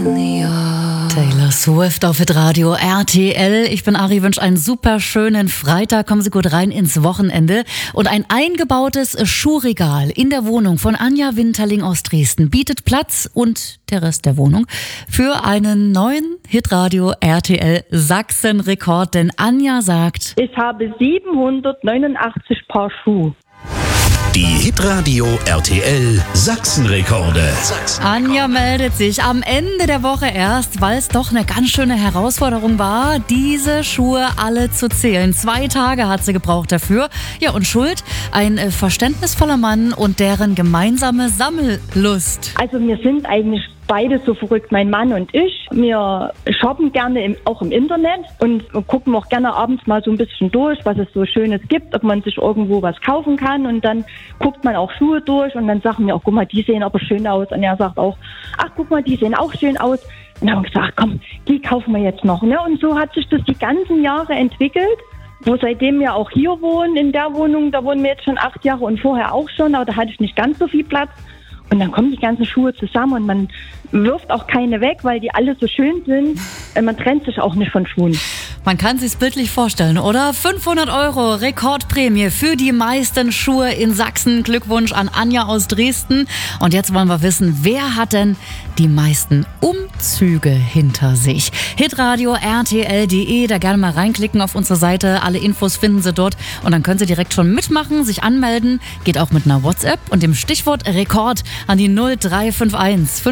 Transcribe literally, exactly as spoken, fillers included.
in the yard. Taylor Swift auf Radio R T L. Ich bin Ari, wünsche einen super schönen Freitag. Kommen Sie gut rein ins Wochenende. Und ein eingebautes Schuhregal in der Wohnung von Anja Winterling aus Dresden bietet Platz und der Rest der Wohnung für einen neuen Hitradio R T L Sachsen-Rekord. Denn Anja sagt: Ich habe siebenhundertneunundachtzig Paar Schuhe. Die Hitradio R T L Sachsenrekorde. Anja meldet sich am Ende der Woche erst, weil es doch eine ganz schöne Herausforderung war, diese Schuhe alle zu zählen. Zwei Tage hat sie gebraucht dafür. Ja, und schuld? Ein äh, verständnisvoller Mann und deren gemeinsame Sammellust. Also wir sind eigentlich beide so verrückt, mein Mann und ich. Wir shoppen gerne im, auch im Internet und gucken auch gerne abends mal so ein bisschen durch, was es so Schönes gibt, ob man sich irgendwo was kaufen kann, und dann guckt man auch Schuhe durch und dann sagen wir auch, guck mal, die sehen aber schön aus, und er sagt auch, ach guck mal, die sehen auch schön aus. Und dann haben wir gesagt, komm, die kaufen wir jetzt noch. Ne? Und so hat sich das die ganzen Jahre entwickelt. Wo seitdem wir auch hier wohnen, in der Wohnung, da wohnen wir jetzt schon acht Jahre und vorher auch schon, aber da hatte ich nicht ganz so viel Platz. Und dann kommen die ganzen Schuhe zusammen und man wirft auch keine weg, weil die alle so schön sind. Man trennt sich auch nicht von Schuhen. Man kann sich's bildlich vorstellen, oder? fünfhundert Euro Rekordprämie für die meisten Schuhe in Sachsen. Glückwunsch an Anja aus Dresden. Und jetzt wollen wir wissen, wer hat denn die meisten Umzüge hinter sich? hitradio R T L punkt de, da gerne mal reinklicken auf unsere Seite. Alle Infos finden Sie dort und dann können Sie direkt schon mitmachen, sich anmelden. Geht auch mit einer WhatsApp und dem Stichwort Rekord an die null drei fünf eins